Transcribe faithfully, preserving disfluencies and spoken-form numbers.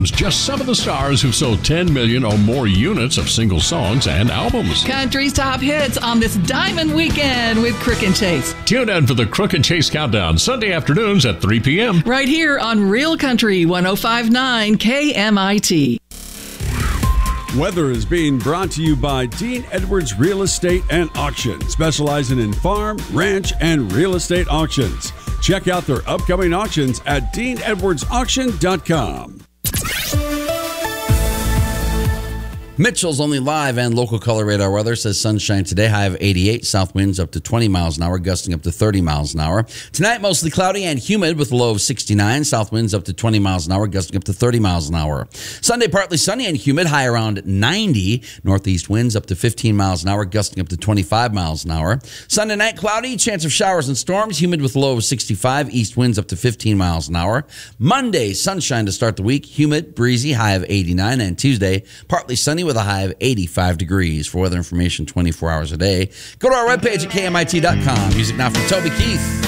Just some of the stars who've sold ten million or more units of single songs and albums. Country's top hits on this Diamond Weekend with Crook and Chase. Tune in for the Crook and Chase Countdown, Sunday afternoons at three p.m. Right here on Real Country one oh five point nine K M I T. Weather is being brought to you by Dean Edwards Real Estate and Auction, specializing in farm, ranch, and real estate auctions. Check out their upcoming auctions at dean edwards auction dot com. Mitchell's Only Live and local color radar weather says sunshine today, high of eighty-eight, south winds up to twenty miles an hour, gusting up to thirty miles an hour. Tonight, mostly cloudy and humid with a low of sixty-nine, south winds up to twenty miles an hour, gusting up to thirty miles an hour. Sunday, partly sunny and humid, high around ninety, northeast winds up to fifteen miles an hour, gusting up to twenty-five miles an hour. Sunday night, cloudy, chance of showers and storms, humid with a low of sixty-five, east winds up to fifteen miles an hour. Monday, sunshine to start the week, humid, breezy, high of eighty-nine, and Tuesday, partly sunny with a high of eighty-five degrees. For weather information twenty-four hours a day, go to our webpage at K M I T dot com. Music now from Toby Keith.